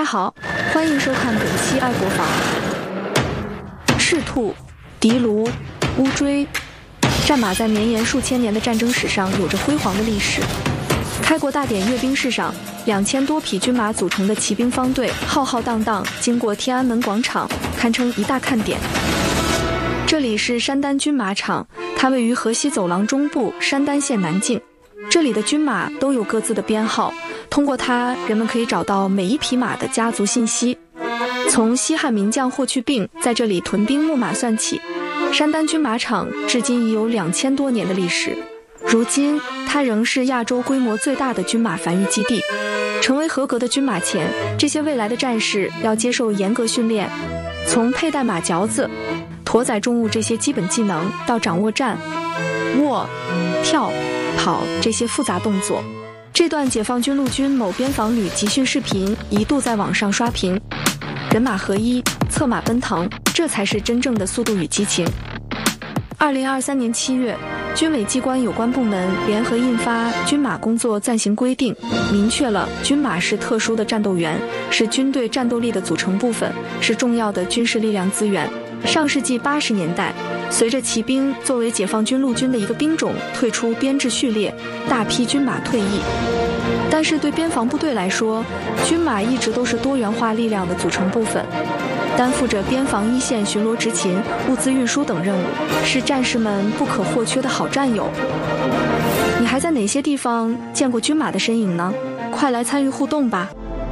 好，欢迎收看本期爱国坊。赤兔、敌卢、乌骓，战马在绵延数千年的战争史上有着辉煌的历史。开国大典阅兵式上，2000多匹军马组成的骑兵方队浩浩荡荡经过天安门广场，堪称一大看点。这里是山丹军马场，它位于河西走廊中部山丹县南境。这里的军马都有各自的编号，通过它，人们可以找到每一匹马的家族信息。从西汉名将霍去病在这里屯兵牧马算起，山丹军马场至今已有2000多年的历史。如今，它仍是亚洲规模最大的军马繁育基地。成为合格的军马前，这些未来的战士要接受严格训练，从佩戴马嚼子、驮载重物这些基本技能，到掌握站、卧、跳、跑这些复杂动作。这段解放军陆军某边防旅集训视频一度在网上刷屏，人马合一，策马奔腾，这才是真正的速度与激情。2023年7月，军委机关有关部门联合印发《军马工作暂行规定》，明确了军马是特殊的战斗员，是军队战斗力的组成部分，是重要的军事力量资源。上世纪80年代，随着骑兵作为解放军陆军的一个兵种退出编制序列，大批军马退役。但是对边防部队来说，军马一直都是多元化力量的组成部分，担负着边防一线巡逻执勤、物资运输等任务，是战士们不可或缺的好战友。你还在哪些地方见过军马的身影呢？快来参与互动吧！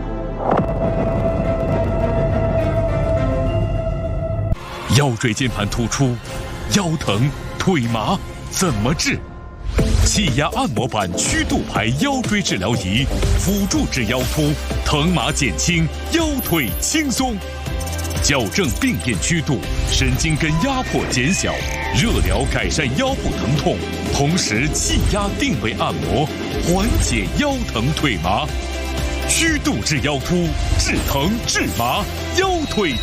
腰椎间盘突出，腰疼腿麻怎么治？气压按摩板曲度牌腰椎治疗仪，辅助治腰突，疼麻减轻，腰腿轻松，矫正病变曲度，神经根压迫减小，热疗改善腰部疼痛，同时气压定位按摩，缓解腰疼腿麻。曲度治腰突，治疼治麻，腰腿